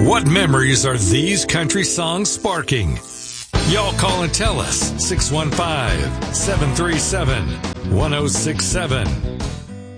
What memories are these country songs sparking? Y'all call and tell us. 615-737-1067.